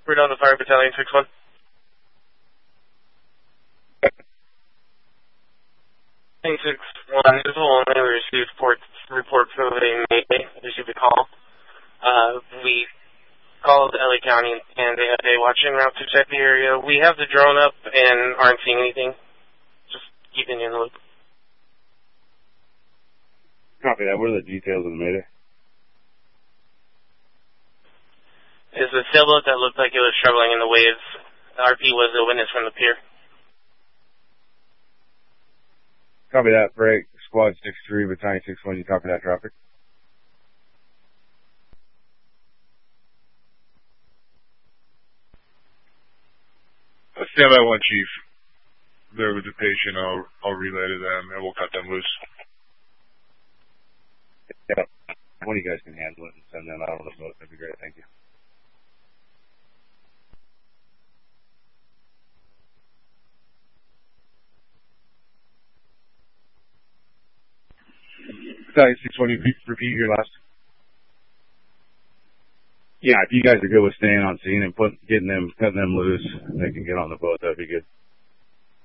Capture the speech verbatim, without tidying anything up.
We're down to Fire Battalion six one. six one is only we received report, report from a Mayday, received a call. Uh, we called L A County and they have a watching route to check the area. We have the drone up and aren't seeing anything. Just keeping you in the loop. Copy that. What are the details of the Mayday? It's a sailboat that looked like it was struggling in the waves. R P was a witness from the pier. Copy that. Break. Squad six three, Battalion six one. You copy that traffic? Stand by one, Chief. There was a patient. I'll, I'll relay to them, and we'll cut them loose. Yeah. One of you guys can handle it and send them out on the boat. That'd be great. Thank you. Battalion six one, you repeat your last. Yeah, if you guys are good with staying on scene and put, getting them, cutting them loose, they can get on the boat, that'd be good.